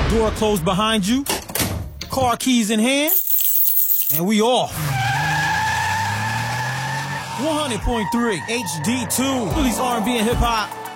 Door closed behind you. Car keys in hand. And we off. 100.3 HD2. Release R&B and hip hop.